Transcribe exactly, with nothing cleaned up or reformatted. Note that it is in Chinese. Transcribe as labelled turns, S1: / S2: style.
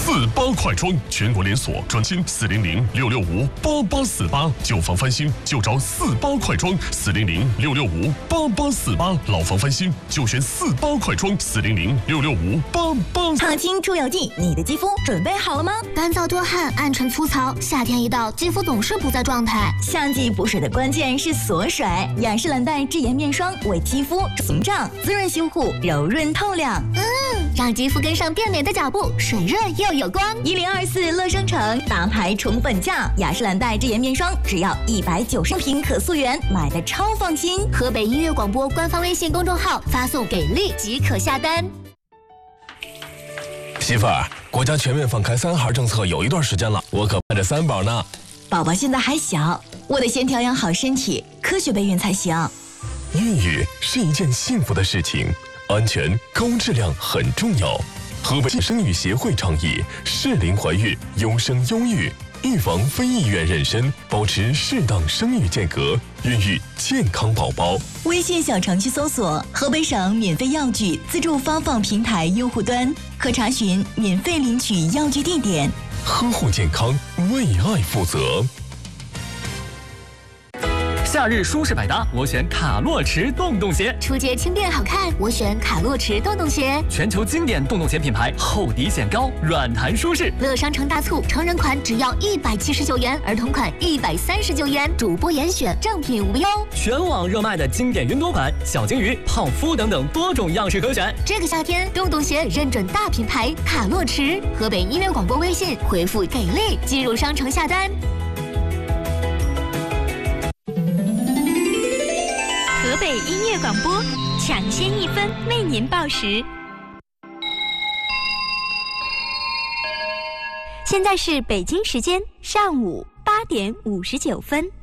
S1: 四八快装，全国连锁，专亲四零零六六五八八四八，旧房翻新就找四八快装，四零零六六五八八四八，老房翻新就选四八快装，四零零六六五八八。
S2: 烫青出油剂，你的肌肤准备好了吗？
S3: 干燥多汗，暗沉粗糙，夏天一到，肌肤总是不在状态。
S2: 夏季补水的关键是锁水，雅诗兰黛智颜面霜为肌肤屏障，滋润修护，柔润透亮。
S3: 嗯，让肌肤跟上变美的脚步，水润又有光。
S2: 一零二四乐生城大牌宠粉价，雅诗兰黛智颜面霜只要一百九十瓶可溯源，买的超放心。
S3: 河北音乐广播官方微信公众号发送给力即可下单。
S4: 媳妇儿，国家全面放开三孩政策有一段时间了，我可盼着三宝呢。
S2: 宝宝现在还小，我得先调养好身体，科学备孕才行。
S4: 孕育是一件幸福的事情，安全高质量很重要。河北生育协会倡议适龄怀孕，优生优育，预防非意愿妊娠，保持适当生育间隔，孕育健康宝宝。
S2: 微信小程序搜索河北省免费药具自助发放平台用户端，可查询免费领取药具地点。
S4: 呵护健康，为爱负责。
S5: 夏日舒适百搭，我选卡洛驰洞洞鞋。
S3: 出街轻便好看，我选卡洛驰洞洞鞋。
S5: 全球经典洞洞鞋品牌，厚底显高，软弹舒适。
S3: 乐商城大促，成人款只要一百七十九元，儿童款一百三十九元，主播严选，正品无忧。
S5: 全网热卖的经典云朵款、小金鱼、泡芙等等多种样式可选。
S3: 这个夏天，洞洞鞋认准大品牌卡洛驰。河北音乐广播微信回复给力，进入商城下单。
S6: 河北音乐广播，抢先一分为您报时。现在是北京时间上午八点五十九分。